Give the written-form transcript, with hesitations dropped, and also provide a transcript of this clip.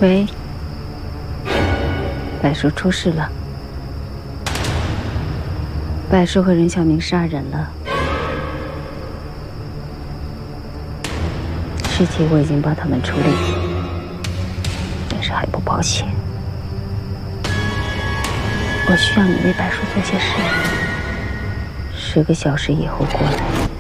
喂，柏叔出事了，柏叔和任小明杀人了，尸体我已经帮他们处理，但是还不保险。我需要你为柏叔做些事，10个小时以后过来。